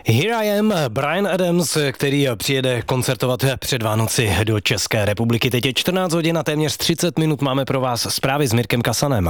Here I Am, Bryan Adams, který přijede koncertovat před Vánoci do České republiky. Teď je 14 hodin a téměř 30 minut máme pro vás zprávy s Mirkem Kasanem.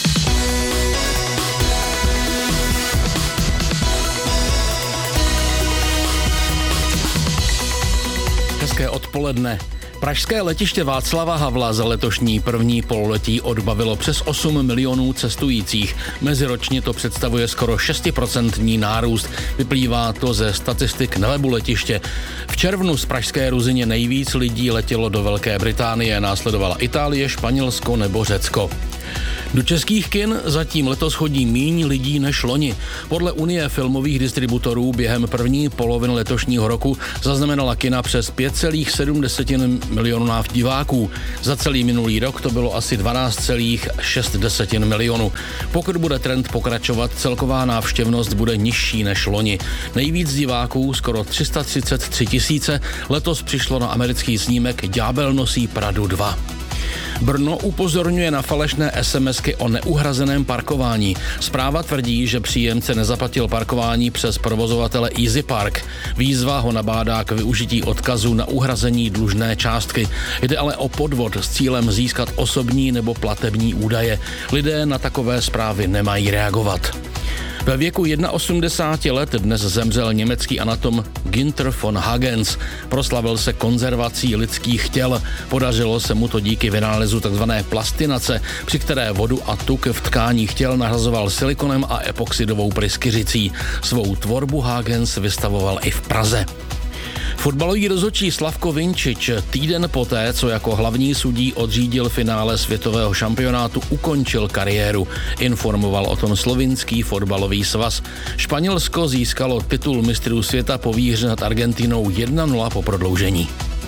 Hezké odpoledne. Pražské letiště Václava Havla za letošní první pololetí odbavilo přes 8 milionů cestujících. Meziročně to představuje skoro 6% nárůst. Vyplývá to ze statistik na webu letiště. V červnu z pražské Ruzyně nejvíc lidí letělo do Velké Británie, následovala Itálie, Španělsko nebo Řecko. Do českých kin zatím letos chodí míň lidí než loni. Podle Unie filmových distributorů během první poloviny letošního roku zaznamenala kina přes 5,7 milionů diváků. Za celý minulý rok to bylo asi 12,6 milionu. Pokud bude trend pokračovat, celková návštěvnost bude nižší než loni. Nejvíc diváků, skoro 333 000, letos přišlo na americký snímek Ďábel nosí Pradu 2. Brno upozorňuje na falešné SMSky o neuhrazeném parkování. Zpráva tvrdí, že příjemce nezaplatil parkování přes provozovatele Easy Park. Výzva ho nabádá k využití odkazu na uhrazení dlužné částky. Jde ale o podvod s cílem získat osobní nebo platební údaje. Lidé na takové zprávy nemají reagovat. Ve věku 81 let dnes zemřel německý anatom Günther von Hagens. Proslavil se konzervací lidských těl. Podařilo se mu to díky vynálezu tzv. Plastinace, při které vodu a tuk v tkáních těl nahrazoval silikonem a epoxidovou pryskyřicí. Svou tvorbu Hagens vystavoval i v Praze. Fotbalový rozhodčí Slavko Vinčič týden poté, co jako hlavní sudí odřídil finále světového šampionátu, ukončil kariéru. Informoval o tom slovinský fotbalový svaz. Španělsko získalo titul mistrů světa po výhře nad Argentinou 1-0 po prodloužení.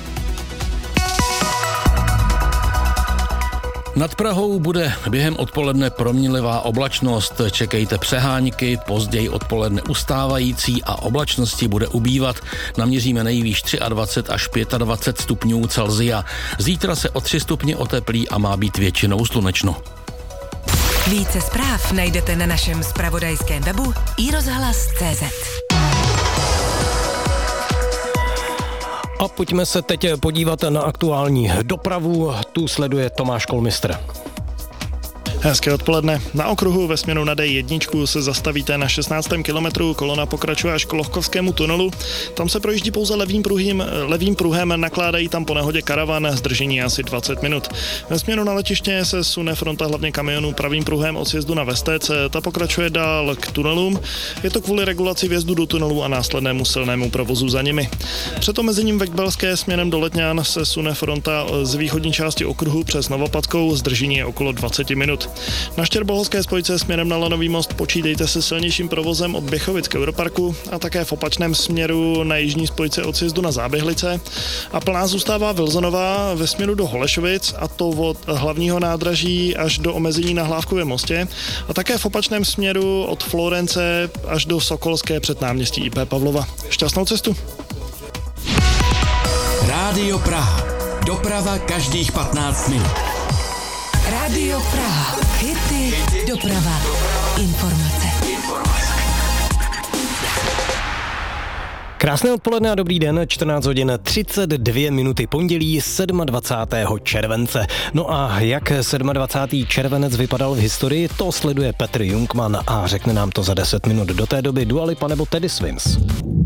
Nad Prahou bude během odpoledne proměnlivá oblačnost. Čekejte přehánky, později odpoledne ustávající a oblačnosti bude ubývat. Naměříme nejvýš 23 až 25 stupňů Celsia. Zítra se o 3 stupně oteplí a má být většinou slunečno. Více zpráv najdete na našem zpravodajském webu iRozhlas.cz. A pojďme se teď podívat na aktuální dopravu. Tu sleduje Tomáš Kolmistr. Hezké odpoledne. Na okruhu ve směru na D1 se zastavíte na 16. kilometru, kolona pokračuje až k Lohkovskému tunelu. Tam se projíždí pouze levým pruhem, nakládají tam po nehodě karavan, zdržení asi 20 minut. Ve směru na letiště se sune fronta hlavně kamionů pravým pruhem od sjezdu na Vestec, ta pokračuje dál k tunelům. Je to kvůli regulaci vjezdu do tunelu a následnému silnému provozu za nimi. Před omezením ve Kbelské směrem do Letňan se sune fronta z východní části okruhu přes Novopadskou, zdržení je okolo 20 minut. Na Štěrboholské spojce směrem na Lanový most počítejte se silnějším provozem od Běchovic k Europarku a také v opačném směru na jižní spojce od sjezdu na Záběhlice. A plná zůstává Vilzonová ve směru do Holešovic, a to od hlavního nádraží až do omezení na Hlávkově mostě, a také v opačném směru od Florence až do Sokolské před náměstí IP Pavlova. Šťastnou cestu. Rádio Praha. Doprava každých 15 minut. Rádio Praha. Hity, doprava, informace. Krásné odpoledne a dobrý den, 14 hodin 32 minuty, pondělí 27. července. No a jak 27. červenec vypadal v historii, to sleduje Petr Jungmann a řekne nám to za 10 minut. Do té doby Dua Lipa nebo Teddy Swims.